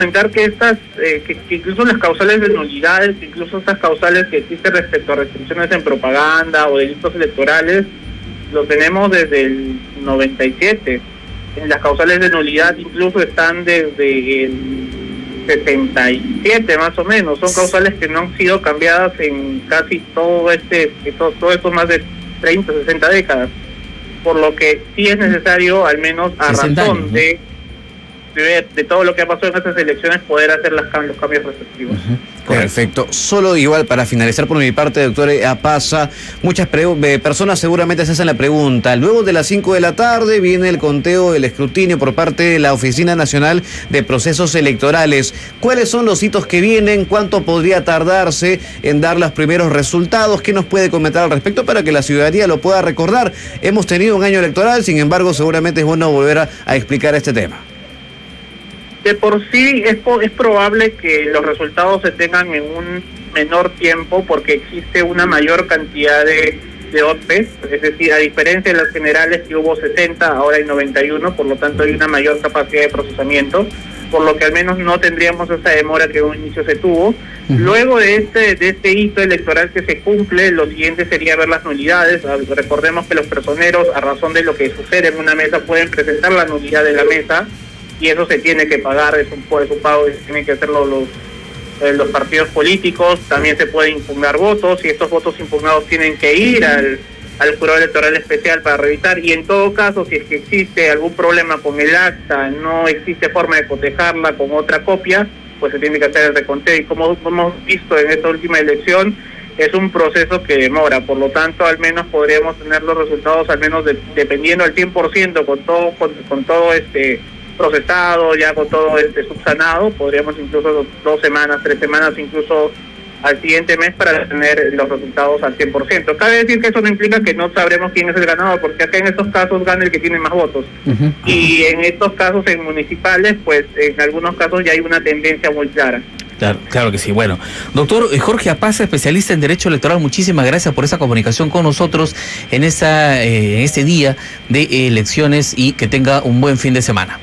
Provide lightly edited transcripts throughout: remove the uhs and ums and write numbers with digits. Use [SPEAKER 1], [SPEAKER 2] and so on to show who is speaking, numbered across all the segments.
[SPEAKER 1] comentar que que incluso las causales de nulidades, incluso estas causales que existen respecto a restricciones en propaganda o delitos electorales, lo tenemos desde el 97. Las causales de nulidad incluso están desde el 77 más o menos. Son causales que no han sido cambiadas en casi todo esto más de 30, 60 décadas. Por lo que sí es necesario, al menos a razón años, ¿no? de todo lo que ha pasado en estas elecciones, poder hacer los cambios respectivos.
[SPEAKER 2] Perfecto. Solo igual para finalizar por mi parte, doctor Apaza, muchas personas seguramente se hacen la pregunta. Luego de las 5 de la tarde viene el conteo del escrutinio por parte de la Oficina Nacional de Procesos Electorales. ¿Cuáles son los hitos que vienen? ¿Cuánto podría tardarse en dar los primeros resultados? ¿Qué nos puede comentar al respecto para que la ciudadanía lo pueda recordar? Hemos tenido un año electoral, sin embargo, seguramente es bueno volver a explicar este tema.
[SPEAKER 1] De por sí es probable que los resultados se tengan en un menor tiempo porque existe una mayor cantidad de OTPs, es decir, a diferencia de las generales que hubo 60, ahora hay 91, por lo tanto hay una mayor capacidad de procesamiento, por lo que al menos no tendríamos esa demora que en un inicio se tuvo. Luego de este hito electoral que se cumple, lo siguiente sería ver las nulidades. Recordemos que los personeros, a razón de lo que sucede en una mesa, pueden presentar la nulidad de la mesa, y eso se tiene que pagar, es un pago que tienen que hacerlo los partidos políticos. También se puede impugnar votos, y estos votos impugnados tienen que ir al jurado electoral especial para revisar, y en todo caso, si es que existe algún problema con el acta, no existe forma de cotejarla con otra copia, pues se tiene que hacer el reconteo, y como hemos visto en esta última elección, es un proceso que demora. Por lo tanto, al menos podríamos tener los resultados, al menos dependiendo al 100%, con todo procesado, ya con todo subsanado, podríamos incluso 2 semanas, 3 semanas, incluso al siguiente mes, para tener los resultados al 100%. Cabe decir que eso no implica que no sabremos quién es el ganador, porque acá en estos casos gana el que tiene más votos. Y en estos casos, en municipales, pues en algunos casos ya hay una tendencia muy clara.
[SPEAKER 3] Claro que sí. Bueno, doctor Jorge Apaza, especialista en Derecho Electoral, muchísimas gracias por esa comunicación con nosotros en este día de elecciones, y que tenga un buen fin de semana.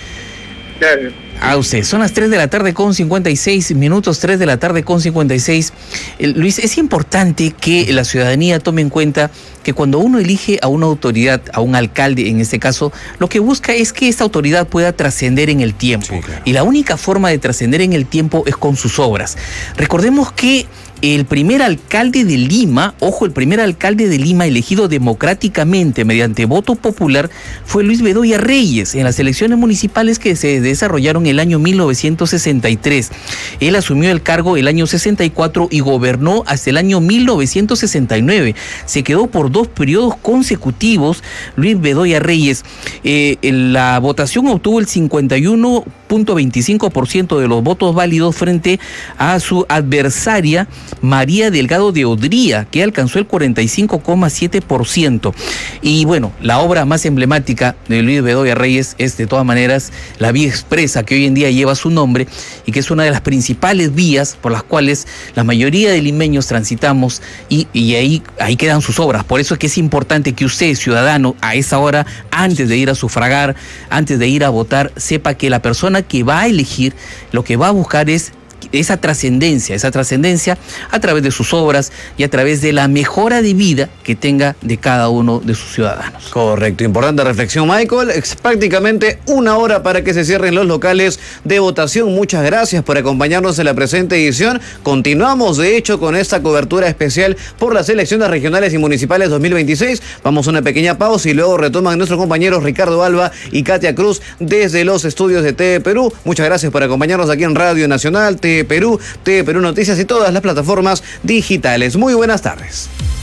[SPEAKER 1] Claro.
[SPEAKER 3] A usted. Son las 3 de la tarde con 56 minutos, 3 de la tarde con 56. Luis, es importante que la ciudadanía tome en cuenta que cuando uno elige a una autoridad, a un alcalde en este caso, lo que busca es que esta autoridad pueda trascender en el tiempo. Sí, claro. Y la única forma de trascender en el tiempo es con sus obras. Recordemos que el primer alcalde de Lima, el primer alcalde de Lima elegido democráticamente mediante voto popular fue Luis Bedoya Reyes en las elecciones municipales que se desarrollaron el año 1963. Él asumió el cargo el año 64 y gobernó hasta el año 1969. Se quedó por 2 periodos consecutivos Luis Bedoya Reyes. En la votación obtuvo el 51.25% de los votos válidos frente a su adversaria María Delgado de Odría, que alcanzó el 45.7%. Y bueno, la obra más emblemática de Luis Bedoya Reyes es, de todas maneras, la vía expresa, que hoy en día lleva su nombre y que es una de las principales vías por las cuales la mayoría de limeños transitamos, y ahí quedan sus obras. Por eso es que es importante que usted, ciudadano, a esa hora, antes de ir a sufragar, antes de ir a votar, sepa que la persona que va a elegir, lo que va a buscar es esa trascendencia a través de sus obras y a través de la mejora de vida que tenga de cada uno de sus ciudadanos.
[SPEAKER 2] Correcto, importante reflexión, Michael. Es prácticamente 1 hora para que se cierren los locales de votación. Muchas gracias por acompañarnos en la presente edición. Continuamos, de hecho, con esta cobertura especial por las elecciones regionales y municipales 2026. Vamos a una pequeña pausa y luego retoman nuestros compañeros Ricardo Alba y Katia Cruz desde los estudios de TV Perú. Muchas gracias por acompañarnos aquí en Radio Nacional, TV Perú Noticias y todas las plataformas digitales. Muy buenas tardes.